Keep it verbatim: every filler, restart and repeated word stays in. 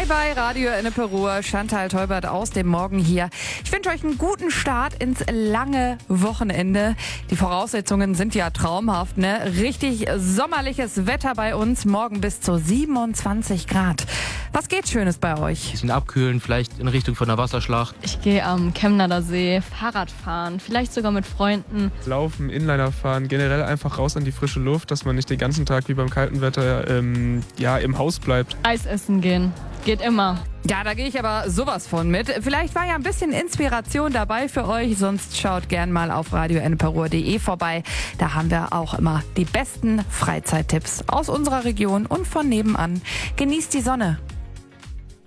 Hi bei Radio Ennepe-Ruhr, Chantal Teubert aus dem Morgen hier. Ich wünsche euch einen guten Start ins lange Wochenende. Die Voraussetzungen sind ja traumhaft, ne? Richtig sommerliches Wetter bei uns, morgen bis zu siebenundzwanzig Grad. Was geht Schönes bei euch? Ein bisschen abkühlen, vielleicht in Richtung von der Wasserschlacht. Ich gehe am Chemnader See Fahrrad fahren, vielleicht sogar mit Freunden. Laufen, Inliner fahren, generell einfach raus an die frische Luft, dass man nicht den ganzen Tag wie beim kalten Wetter ähm, ja, im Haus bleibt. Eis essen gehen, geht immer. Ja, da gehe ich aber sowas von mit. Vielleicht war ja ein bisschen Inspiration dabei für euch, sonst schaut gern mal auf radio ennepe ruhr punkt de vorbei. Da haben wir auch immer die besten Freizeittipps aus unserer Region und von nebenan. Genießt die Sonne.